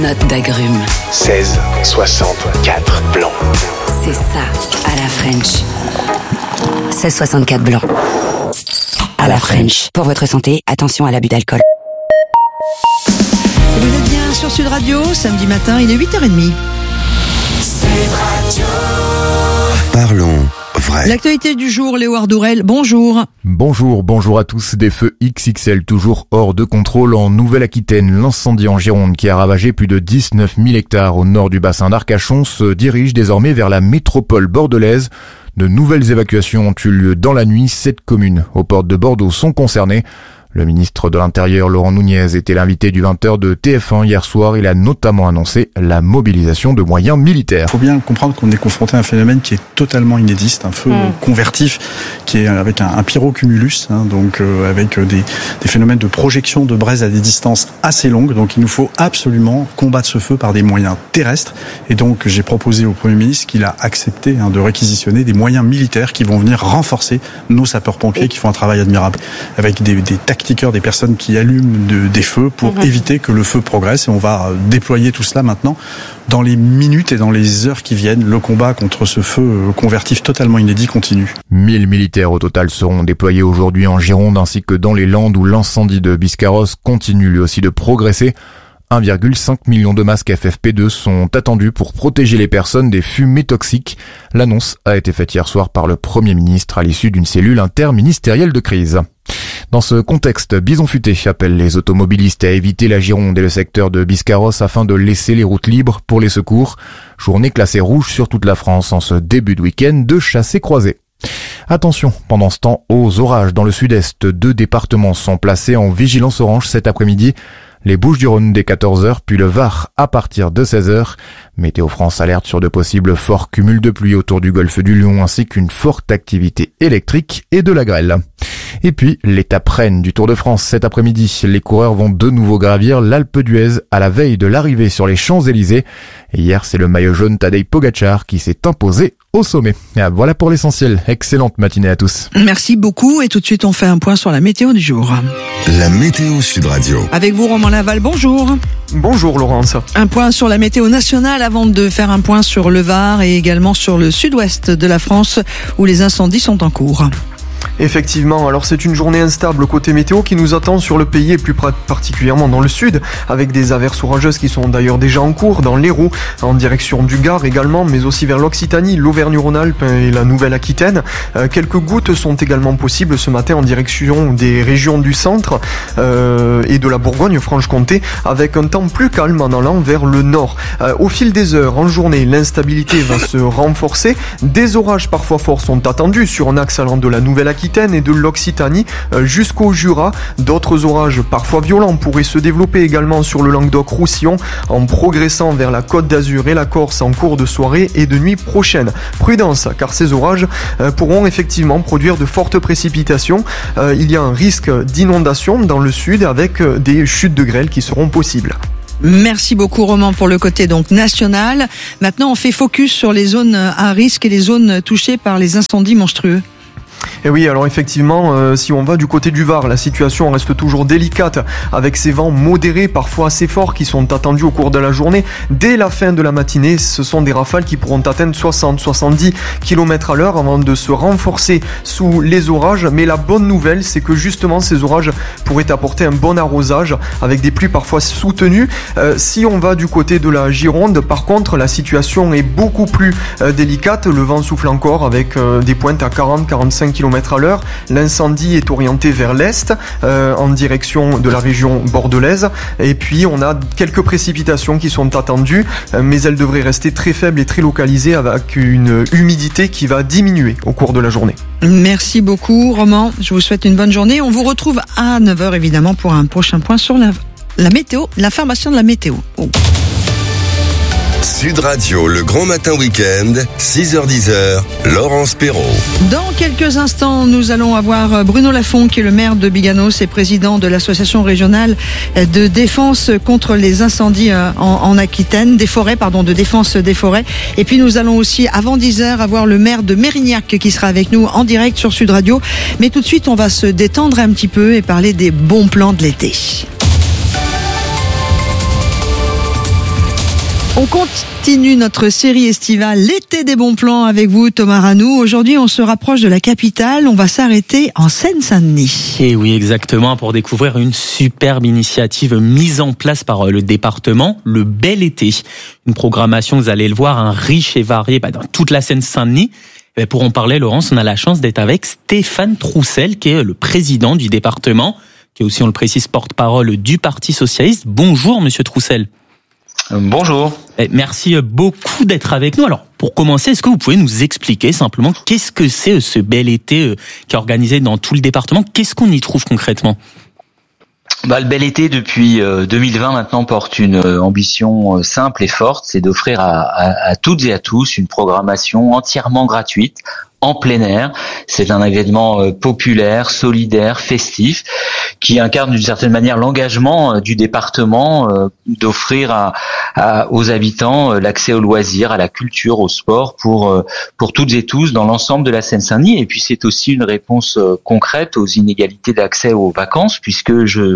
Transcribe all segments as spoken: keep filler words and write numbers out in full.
Note d'agrumes. seize soixante-quatre blanc. C'est ça, à la French. seize soixante-quatre blanc. À la French. Pour votre santé, attention à l'abus d'alcool. Vous êtes bien sur Sud Radio, samedi matin, il est huit heures trente. Sud Radio. Parlons vrai. L'actualité du jour, Léo Ardourel, bonjour. Bonjour, bonjour à tous. Des feux X X L toujours hors de contrôle en Nouvelle-Aquitaine. L'incendie en Gironde qui a ravagé plus de dix-neuf mille hectares au nord du bassin d'Arcachon se dirige désormais vers la métropole bordelaise. De nouvelles évacuations ont eu lieu dans la nuit. Sept communes aux portes de Bordeaux sont concernées. Le ministre de l'Intérieur, Laurent Nunez, était l'invité du vingt heures de T F un hier soir. Il a notamment annoncé la mobilisation de moyens militaires. Il faut bien comprendre qu'on est confronté à un phénomène qui est totalement inédit. C'est un feu mmh. convertif qui est avec un, un pyrocumulus, hein, donc euh, avec des, des phénomènes de projection de braise à des distances assez longues. Donc il nous faut absolument combattre ce feu par des moyens terrestres. Et donc j'ai proposé au Premier ministre qu'il a accepté hein, de réquisitionner des moyens militaires qui vont venir renforcer nos sapeurs-pompiers qui font un travail admirable avec des, des des personnes qui allument de, des feux pour mmh. éviter que le feu progresse. Et on va déployer tout cela maintenant dans les minutes et dans les heures qui viennent. Le combat contre ce feu convertif totalement inédit continue. mille militaires au total seront déployés aujourd'hui en Gironde ainsi que dans les Landes où l'incendie de Biscarrosse continue lui aussi de progresser. un virgule cinq million de masques F F P deux sont attendus pour protéger les personnes des fumées toxiques. L'annonce a été faite hier soir par le Premier ministre à l'issue d'une cellule interministérielle de crise. Dans ce contexte, Bison Futé appelle les automobilistes à éviter la Gironde et le secteur de Biscarrosse afin de laisser les routes libres pour les secours. Journée classée rouge sur toute la France en ce début de week-end de chassés-croisés. Attention, pendant ce temps, aux orages dans le sud-est. Deux départements sont placés en vigilance orange cet après-midi. Les Bouches-du-Rhône dès quatorze heures, puis le Var à partir de seize heures. Météo France alerte sur de possibles forts cumuls de pluie autour du golfe du Lion ainsi qu'une forte activité électrique et de la grêle. Et puis, l'étape reine du Tour de France cet après-midi. Les coureurs vont de nouveau gravir l'Alpe d'Huez à la veille de l'arrivée sur les Champs-Élysées. Et hier, c'est le maillot jaune Tadej Pogačar qui s'est imposé au sommet. Et voilà pour l'essentiel. Excellente matinée à tous. Merci beaucoup et tout de suite on fait un point sur la météo du jour. La météo Sud Radio. Avec vous Romain Laval, bonjour. Bonjour Laurence. Un point sur la météo nationale avant de faire un point sur le Var et également sur le sud-ouest de la France où les incendies sont en cours. Effectivement, alors c'est une journée instable côté météo qui nous attend sur le pays et plus particulièrement dans le sud, avec des averses orageuses qui sont d'ailleurs déjà en cours dans l'Hérault, en direction du Gard également, mais aussi vers l'Occitanie, l'Auvergne-Rhône-Alpes et la Nouvelle-Aquitaine. Euh, quelques gouttes sont également possibles ce matin en direction des régions du centre euh, et de la Bourgogne-Franche-Comté, avec un temps plus calme en allant vers le nord. Euh, au fil des heures, en journée, l'instabilité va se renforcer. Des orages parfois forts sont attendus sur un axe allant de la Nouvelle-Aquitaine et de l'Occitanie jusqu'au Jura. D'autres orages parfois violents pourraient se développer également sur le Languedoc-Roussillon en progressant vers la Côte d'Azur et la Corse en cours de soirée et de nuit prochaine. Prudence, car ces orages pourront effectivement produire de fortes précipitations. Il y a un risque d'inondation dans le sud avec des chutes de grêle qui seront possibles. Merci beaucoup Roman pour le côté donc national. Maintenant on fait focus sur les zones à risque et les zones touchées par les incendies monstrueux. Et oui, alors effectivement, euh, si on va du côté du Var, la situation reste toujours délicate avec ces vents modérés, parfois assez forts, qui sont attendus au cours de la journée. Dès la fin de la matinée, ce sont des rafales qui pourront atteindre soixante à soixante-dix kilomètres à l'heure avant de se renforcer sous les orages. Mais la bonne nouvelle, c'est que justement ces orages pourraient apporter un bon arrosage avec des pluies parfois soutenues. Euh, si on va du côté de la Gironde, par contre, la situation est beaucoup plus euh, délicate. Le vent souffle encore avec euh, des pointes à quarante à quarante-cinq kilomètres à l'heure. L'incendie est orienté vers l'est, euh, en direction de la région bordelaise. Et puis, on a quelques précipitations qui sont attendues, euh, mais elles devraient rester très faibles et très localisées avec une humidité qui va diminuer au cours de la journée. Merci beaucoup, Roman. Je vous souhaite une bonne journée. On vous retrouve à neuf heures, évidemment, pour un prochain point sur la, la météo, l'information de la météo. Oh. Sud Radio, le grand matin week-end, six heures dix, Laurence Perrault. Dans quelques instants, nous allons avoir Bruno Lafont, qui est le maire de Biganos et président de l'association régionale de défense contre les incendies en, en Aquitaine, des forêts, pardon, de défense des forêts. Et puis nous allons aussi, avant dix heures, avoir le maire de Mérignac qui sera avec nous en direct sur Sud Radio. Mais tout de suite, on va se détendre un petit peu et parler des bons plans de l'été. On continue notre série estivale L'été des bons plans avec vous, Thomas Ranou. Aujourd'hui, on se rapproche de la capitale. On va s'arrêter en Seine-Saint-Denis. Et oui, exactement, pour découvrir une superbe initiative mise en place par le département, le Bel Été. Une programmation, vous allez le voir, un riche et varié bah, dans toute la Seine-Saint-Denis. Et pour en parler, Laurence, on a la chance d'être avec Stéphane Troussel, qui est le président du département, qui est aussi, on le précise, porte-parole du Parti socialiste. Bonjour, monsieur Troussel. Bonjour. Merci beaucoup d'être avec nous. Alors, pour commencer, est-ce que vous pouvez nous expliquer simplement qu'est-ce que c'est ce Bel Été qui est organisé dans tout le département? Qu'est-ce qu'on y trouve concrètement? Bah, le Bel Été, depuis deux mille vingt maintenant, porte une ambition simple et forte, c'est d'offrir à, à, à toutes et à tous une programmation entièrement gratuite, en plein air. C'est un événement populaire, solidaire, festif, qui incarne d'une certaine manière l'engagement du département d'offrir à, à, aux habitants l'accès aux loisirs, à la culture, au sport pour pour toutes et tous dans l'ensemble de la Seine-Saint-Denis. Et puis c'est aussi une réponse concrète aux inégalités d'accès aux vacances, puisque je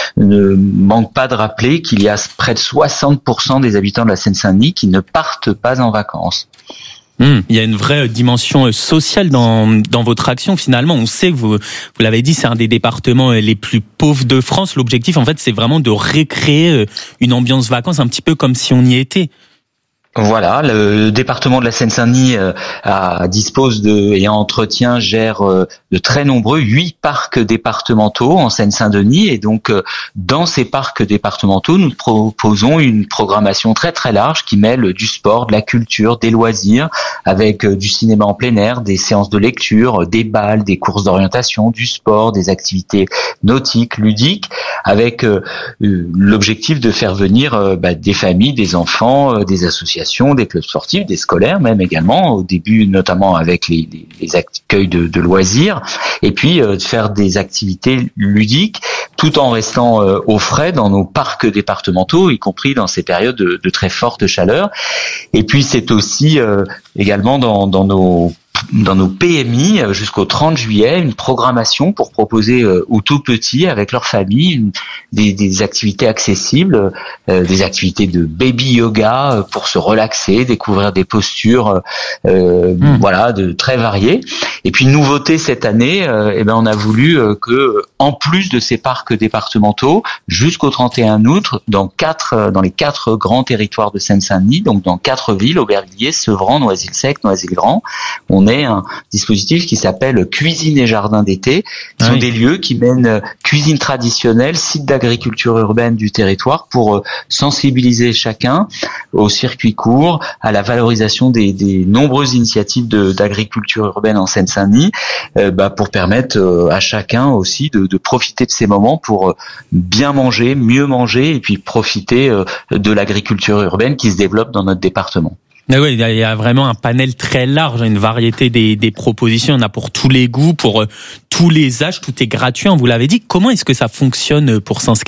ne manque pas de rappeler qu'il y a près de soixante pour cent des habitants de la Seine-Saint-Denis qui ne partent pas en vacances. Mmh, il y a une vraie dimension sociale dans dans votre action. Finalement, on sait que vous vous l'avez dit, c'est un des départements les plus pauvres de France. L'objectif, en fait, c'est vraiment de recréer une ambiance vacances, un petit peu comme si on y était. Voilà, le département de la Seine-Saint-Denis euh, a, dispose de et entretient, gère euh, de très nombreux huit parcs départementaux en Seine-Saint-Denis, et donc euh, dans ces parcs départementaux, nous proposons une programmation très très large qui mêle du sport, de la culture, des loisirs, avec euh, du cinéma en plein air, des séances de lecture, des bals, des courses d'orientation, du sport, des activités nautiques, ludiques, avec euh, l'objectif de faire venir euh, bah, des familles, des enfants, euh, des associations, des clubs sportifs, des scolaires même également, au début notamment avec les, les, les accueils de, de loisirs, et puis euh, de faire des activités ludiques tout en restant euh, au frais dans nos parcs départementaux, y compris dans ces périodes de, de très forte chaleur. Et puis c'est aussi euh, également dans, dans nos dans nos P M I jusqu'au trente juillet, une programmation pour proposer euh, aux tout petits avec leur famille une, des, des activités accessibles, euh, des activités de baby yoga euh, pour se relaxer, découvrir des postures euh, mmh. voilà, de très variées. Et puis nouveauté cette année, euh, eh ben on a voulu euh, que en plus de ces parcs départementaux, jusqu'au trente et un août, dans quatre dans les quatre grands territoires de Seine-Saint-Denis, donc dans quatre villes, Aubervilliers, Sevran, Noisy-le-Sec, Noisy-le-Grand, on est un dispositif qui s'appelle Cuisine et Jardin d'été, qui oui. sont des lieux qui mènent cuisine traditionnelle, site d'agriculture urbaine du territoire pour sensibiliser chacun au circuit court, à la valorisation des, des nombreuses initiatives de, d'agriculture urbaine en Seine-Saint-Denis, euh, bah, pour permettre euh, à chacun aussi de, de profiter de ces moments pour euh, bien manger, mieux manger et puis profiter euh, de l'agriculture urbaine qui se développe dans notre département. Mais oui, il y a vraiment un panel très large, une variété des, des propositions. On a pour tous les goûts, pour euh, tous les âges, tout est gratuit. On vous l'avait dit. Comment est-ce que ça fonctionne pour s'inscrire ?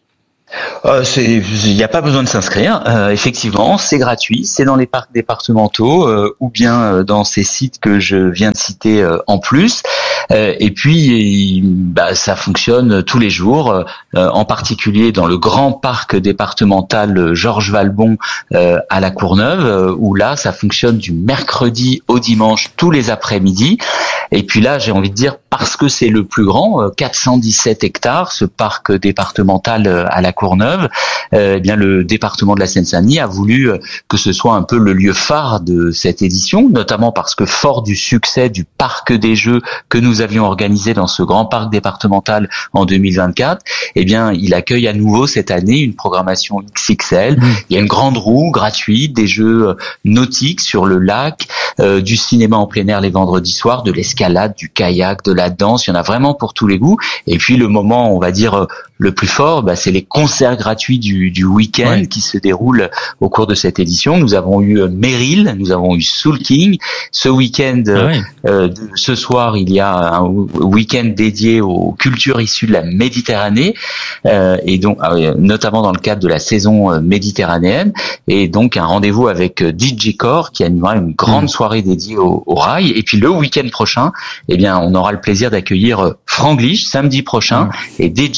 Euh, c'est, il n'y a pas besoin de s'inscrire. Euh, effectivement, c'est gratuit. C'est dans les parcs départementaux euh, ou bien euh, dans ces sites que je viens de citer euh, en plus. Euh, et puis, bah, ça fonctionne tous les jours, euh, en particulier dans le grand parc départemental Georges Valbon euh, à la Courneuve, euh, où là, ça fonctionne du mercredi au dimanche tous les après-midi. Et puis là, j'ai envie de dire, parce que c'est le plus grand, euh, quatre cent dix-sept hectares, ce parc départemental euh, à la Courneuve, euh, eh bien le département de la Seine-Saint-Denis a voulu euh, que ce soit un peu le lieu phare de cette édition, notamment parce que fort du succès du parc des Jeux que nous avions organisé dans ce grand parc départemental en deux mille vingt-quatre, eh bien il accueille à nouveau cette année une programmation X X L. Mmh. Il y a une grande roue gratuite, des jeux nautiques sur le lac, euh, du cinéma en plein air les vendredis soirs, de l'escalade, du kayak, de la danse, il y en a vraiment pour tous les goûts. Et puis le moment, on va dire, le plus fort, bah, c'est les concerts gratuits du, du week-end ouais. qui se déroulent au cours de cette édition. Nous avons eu Meryl, nous avons eu Soul King. Ce week-end, ah ouais. euh, de, ce soir, il y a un week-end dédié aux cultures issues de la Méditerranée, euh, et donc euh, notamment dans le cadre de la saison euh, méditerranéenne, et donc un rendez-vous avec euh, D J Core qui animera une grande mmh. soirée dédiée au, au rail. Et puis le week-end prochain, eh bien, on aura le plaisir d'accueillir euh, Franglish samedi prochain mmh. et D J, D J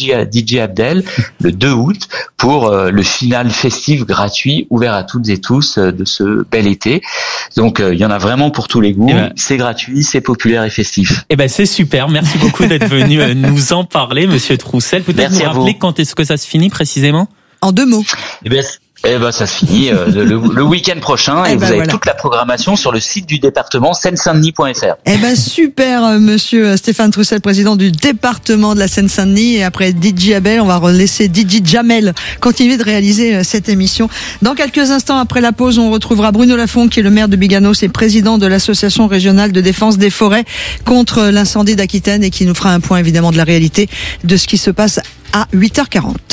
D J Abdel le deux août pour euh, le final festif gratuit ouvert à toutes et tous euh, de ce bel été. Donc il euh, y en a vraiment pour tous les goûts. Ben, c'est gratuit, c'est populaire et festif. Eh ben c'est super. Merci beaucoup d'être venu euh, nous en parler, Monsieur Troussel. Peut-être Merci nous rappeler quand est-ce que ça se finit précisément? En deux mots. Eh ben, Eh ben, ça se finit euh, le, le week-end prochain et, et ben, vous avez voilà. toute la programmation sur le site du département seine saint denis point f r. Eh ben, super, monsieur Stéphane Troussel, président du département de la Seine-Saint-Denis. Et après D J Abel, on va laisser D J Jamel continuer de réaliser cette émission. Dans quelques instants après la pause, on retrouvera Bruno Lafont, qui est le maire de Biganos et président de l'association régionale de défense des forêts contre l'incendie d'Aquitaine et qui nous fera un point évidemment de la réalité de ce qui se passe à huit heures quarante.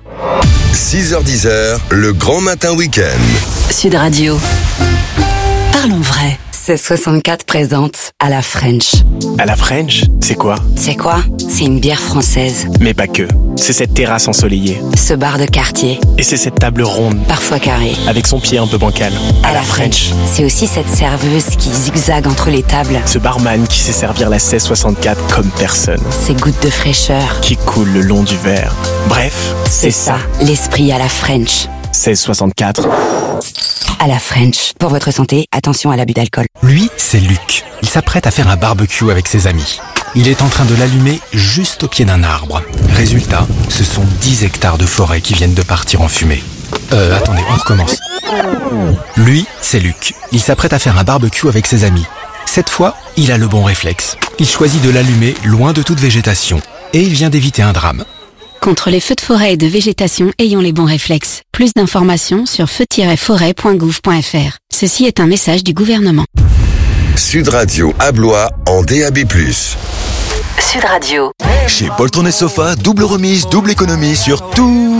six heures dix, le grand matin week-end. Sud Radio. Parlons vrai. seize soixante-quatre présente à la French. À la French, c'est quoi? C'est quoi? C'est une bière française. Mais pas que. C'est cette terrasse ensoleillée. Ce bar de quartier. Et c'est cette table ronde. Parfois carrée. Avec son pied un peu bancal. À, à la, la French. French. C'est aussi cette serveuse qui zigzague entre les tables. Ce barman qui sait servir la seize soixante-quatre comme personne. Ces gouttes de fraîcheur. Qui coulent le long du verre. Bref, c'est, c'est ça. ça. L'esprit à la French. seize soixante-quatre. À la French. Pour votre santé, attention à l'abus d'alcool. Lui, c'est Luc. Il s'apprête à faire un barbecue avec ses amis. Il est en train de l'allumer juste au pied d'un arbre. Résultat, ce sont dix hectares de forêt qui viennent de partir en fumée. Euh, attendez, on recommence. Lui, c'est Luc. Il s'apprête à faire un barbecue avec ses amis. Cette fois, il a le bon réflexe. Il choisit de l'allumer loin de toute végétation. Et il vient d'éviter un drame. Contre les feux de forêt et de végétation, ayons les bons réflexes. Plus d'informations sur feu tiret forêt point gouv point f r. Ceci est un message du gouvernement. Sud Radio à Blois en D A B plus. Sud Radio. Chez Poltron et Sofa, double remise, double économie sur tous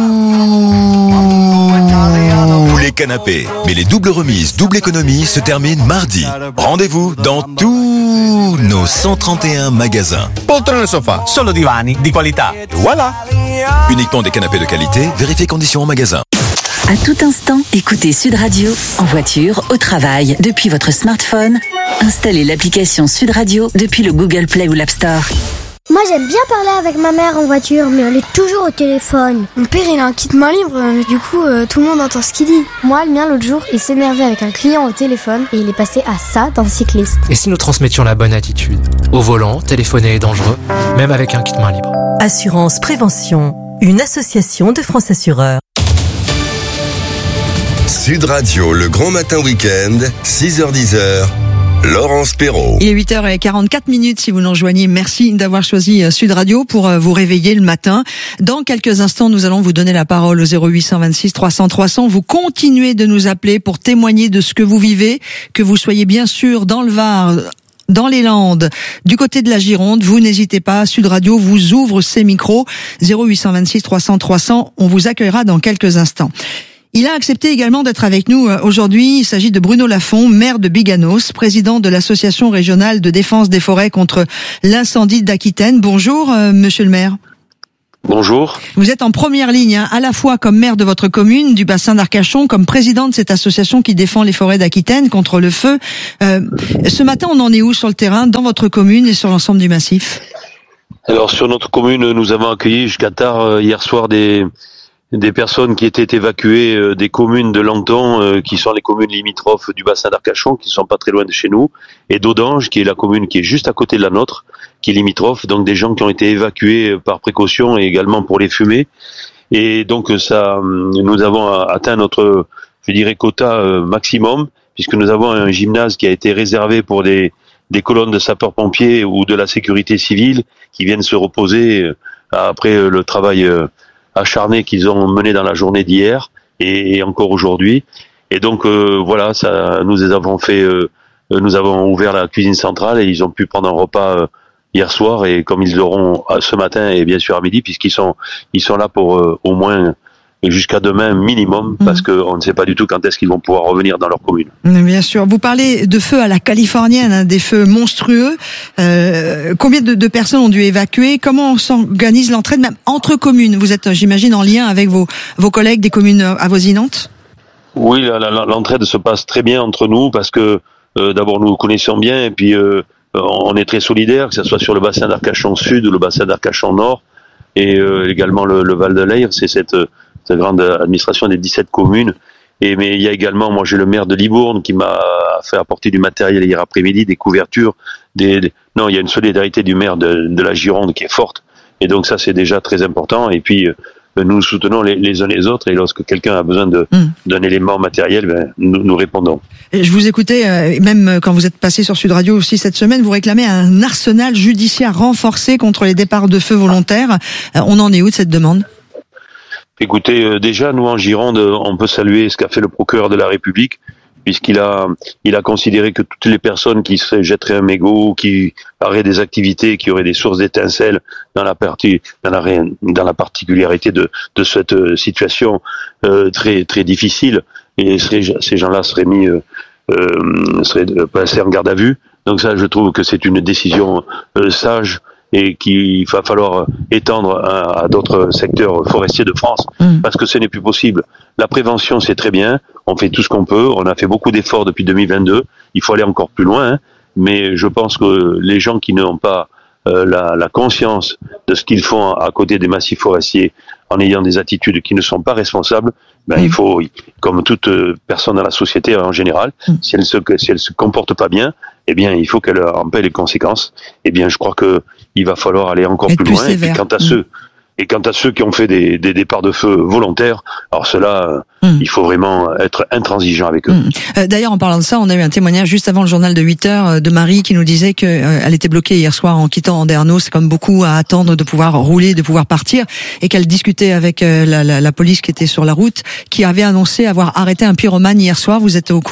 les canapés. Mais les doubles remises, double économie se terminent mardi. Rendez-vous dans tous nos cent trente et un magasins. Poltron et Sofa, solo divani di qualità. Voilà. Uniquement des canapés de qualité, vérifiez conditions en magasin. À tout instant, écoutez Sud Radio, en voiture, au travail, depuis votre smartphone. Installez l'application Sud Radio depuis le Google Play ou l'App Store. Moi j'aime bien parler avec ma mère en voiture, mais elle est toujours au téléphone. Mon père il a un kit main libre, mais du coup euh, tout le monde entend ce qu'il dit. Moi le mien l'autre jour, il s'énervait avec un client au téléphone et il est passé à ça d'un cycliste. Et si nous transmettions la bonne attitude? Au volant, téléphoner est dangereux, même avec un kit main libre. Assurance Prévention, une association de France Assureurs. Sud Radio, le grand matin week-end, six heures dix, Laurence Perrault. Il est huit heures quarante-quatre minutes si vous nous rejoignez. Merci d'avoir choisi Sud Radio pour vous réveiller le matin. Dans quelques instants, nous allons vous donner la parole au zéro huit cent vingt-six trois cents trois cents. Vous continuez de nous appeler pour témoigner de ce que vous vivez, que vous soyez bien sûr dans le Var, dans les Landes, du côté de la Gironde. Vous n'hésitez pas, Sud Radio vous ouvre ses micros. zéro huit cent vingt-six trois cents trois cents. On vous accueillera dans quelques instants. Il a accepté également d'être avec nous aujourd'hui. Il s'agit de Bruno Lafont, maire de Biganos, président de l'association régionale de défense des forêts contre l'incendie d'Aquitaine. Bonjour, euh, monsieur le maire. Bonjour. Vous êtes en première ligne, hein, à la fois comme maire de votre commune, du bassin d'Arcachon, comme président de cette association qui défend les forêts d'Aquitaine contre le feu. Euh, ce matin, on en est où sur le terrain, dans votre commune et sur l'ensemble du massif? Alors, sur notre commune, nous avons accueilli jusqu'à tard euh, hier soir des... des personnes qui étaient évacuées euh, des communes de Lanton, euh, qui sont les communes limitrophes du bassin d'Arcachon, qui ne sont pas très loin de chez nous, et d'Audange, qui est la commune qui est juste à côté de la nôtre, qui est limitrophe, donc des gens qui ont été évacués par précaution et également pour les fumées. Et donc ça, nous avons atteint notre, je dirais, quota euh, maximum, puisque nous avons un gymnase qui a été réservé pour des, des colonnes de sapeurs-pompiers ou de la sécurité civile qui viennent se reposer euh, après euh, le travail euh, acharnés qu'ils ont mené dans la journée d'hier et, et encore aujourd'hui. Et donc euh, voilà, ça, nous avons fait, euh, nous avons ouvert la cuisine centrale et ils ont pu prendre un repas euh, hier soir et comme ils l'auront ce matin et bien sûr à midi puisqu'ils sont, ils sont là pour euh, au moins jusqu'à demain minimum, parce mmh. qu'on ne sait pas du tout quand est-ce qu'ils vont pouvoir revenir dans leur commune. Bien sûr. Vous parlez de feux à la californienne, hein, des feux monstrueux. Euh, combien de, de personnes ont dû évacuer? Comment on s'organise l'entraide, même entre communes? Vous êtes, j'imagine, en lien avec vos, vos collègues des communes avoisinantes? Oui, la, la, l'entraide se passe très bien entre nous, parce que euh, d'abord nous nous connaissons bien, et puis euh, on est très solidaires, que ce soit sur le bassin d'Arcachon Sud ou le bassin d'Arcachon Nord. et euh, également le, le Val de l'Aire, c'est cette, cette grande administration des dix-sept communes. Et mais il y a également, moi j'ai le maire de Libourne qui m'a fait apporter du matériel hier après-midi, des couvertures, des, des... non il y a une solidarité du maire de, de la Gironde qui est forte, et donc ça c'est déjà très important. Et puis euh, nous nous soutenons les, les uns les autres, et lorsque quelqu'un a besoin de, mmh. d'un élément matériel, ben, nous, nous répondons. Je vous écoutais, euh, même quand vous êtes passé sur Sud Radio aussi cette semaine, vous réclamez un arsenal judiciaire renforcé contre les départs de feu volontaires. Euh, on en est où de cette demande ? Écoutez, euh, déjà, nous en Gironde, on peut saluer ce qu'a fait le procureur de la République, puisqu'il a, il a considéré que toutes les personnes qui se jetteraient un mégot, qui auraient des activités, qui auraient des sources d'étincelles dans la partie, dans la, dans la particularité de, de cette situation euh, très, très difficile, et seraient, ces gens-là seraient mis, euh, euh, seraient passés en garde à vue. Donc ça, je trouve que c'est une décision euh, sage, et qu'il va falloir étendre à, à d'autres secteurs forestiers de France, mmh. parce que ce n'est plus possible. La prévention, c'est très bien, on fait tout ce qu'on peut, on a fait beaucoup d'efforts depuis deux mille vingt-deux, il faut aller encore plus loin, hein, mais je pense que les gens qui n'ont pas euh, la, la conscience de ce qu'ils font à côté des massifs forestiers, en ayant des attitudes qui ne sont pas responsables, ben mmh. il faut, comme toute personne dans la société en général, mmh. si elle se, si elle se comporte pas bien, eh bien, il faut qu'elle en paie les conséquences. Eh bien, je crois que il va falloir aller encore plus, plus loin. Sévère. Et puis, quant à mmh. ceux, et quant à ceux qui ont fait des, des départs de feu volontaires, alors cela, mmh. il faut vraiment être intransigeant avec eux. Mmh. Euh, d'ailleurs, en parlant de ça, on a eu un témoignage juste avant le journal de huit heures de Marie qui nous disait que euh, elle était bloquée hier soir en quittant Andernos. C'est comme beaucoup à attendre de pouvoir rouler, de pouvoir partir, et qu'elle discutait avec euh, la, la, la police qui était sur la route, qui avait annoncé avoir arrêté un pyromane hier soir. Vous êtes au courant ?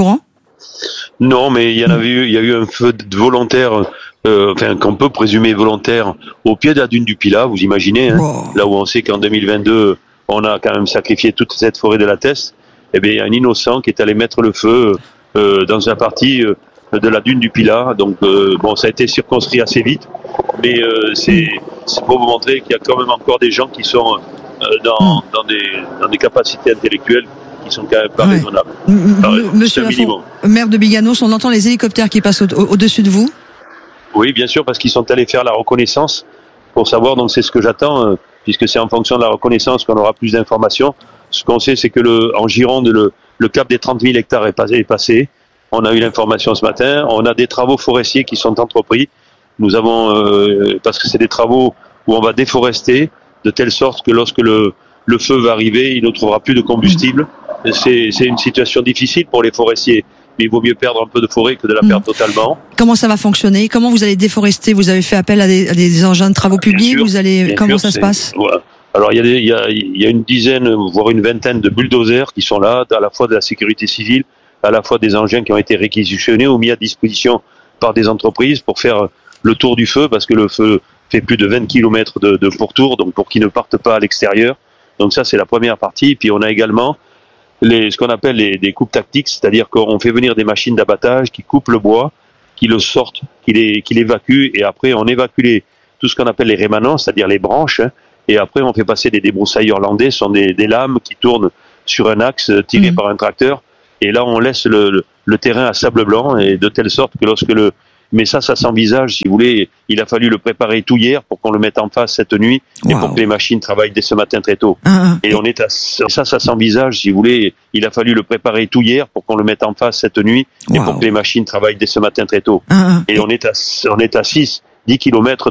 Non, mais il y en avait eu, il y a eu un feu de volontaire, euh, enfin qu'on peut présumer volontaire, au pied de la dune du Pilat. Vous imaginez, hein, wow. Là où on sait qu'en deux mille vingt-deux, on a quand même sacrifié toute cette forêt de la Teste. Eh bien, il y a un innocent qui est allé mettre le feu euh, dans une partie euh, de la dune du Pilat. Donc, euh, bon, ça a été circonscrit assez vite, mais euh, c'est, c'est pour vous montrer qu'il y a quand même encore des gens qui sont euh, dans, dans des, dans des capacités intellectuelles qui sont quand même pas ouais. raisonnables. Alors, Monsieur Lafont, maire de Biganos, on entend les hélicoptères qui passent au- au- au-dessus de vous ? Oui, bien sûr, parce qu'ils sont allés faire la reconnaissance pour savoir, donc c'est ce que j'attends, euh, puisque c'est en fonction de la reconnaissance qu'on aura plus d'informations. Ce qu'on sait, c'est que le, en Gironde, le, le cap des trente mille hectares est passé, est passé. On a eu l'information ce matin. On a des travaux forestiers qui sont entrepris. Nous avons, euh, parce que c'est des travaux où on va déforester de telle sorte que lorsque le, le feu va arriver, il ne trouvera plus de combustible. C'est, c'est une situation difficile pour les forestiers, mais il vaut mieux perdre un peu de forêt que de la perdre mmh. totalement. Comment ça va fonctionner ? Comment vous allez déforester ? Vous avez fait appel à des, à des engins de travaux publics ? Sûr, vous allez comment sûr, ça se passe ? Voilà. Alors il y a des, il y a, il y a une dizaine, voire une vingtaine de bulldozers qui sont là, à la fois de la sécurité civile, à la fois des engins qui ont été réquisitionnés ou mis à disposition par des entreprises pour faire le tour du feu, parce que le feu fait plus de vingt kilomètres de, de pourtour, donc pour qu'ils ne partent pas à l'extérieur. Donc ça c'est la première partie. Puis on a également les, ce qu'on appelle les, des coupes tactiques, c'est-à-dire qu'on fait venir des machines d'abattage qui coupent le bois, qui le sortent, qui les, qui l'évacuent, et après on évacue les, tout ce qu'on appelle les rémanents, c'est-à-dire les branches, hein, et après on fait passer des débroussailles hollandais, ce sont des, des lames qui tournent sur un axe tiré mmh. par un tracteur, et là on laisse le, le, le terrain à sable blanc, et de telle sorte que lorsque le... Mais ça, ça s'envisage, si vous voulez, il a fallu le préparer tout hier pour qu'on le mette en face cette nuit, et wow. pour que les machines travaillent dès ce matin très tôt. Ah, et on est à... ça, ça s'envisage, si vous voulez, il a fallu le préparer tout hier pour qu'on le mette en face cette nuit, wow. et pour que les machines travaillent dès ce matin très tôt. Ah, et on est à, on est à six, dix kilomètres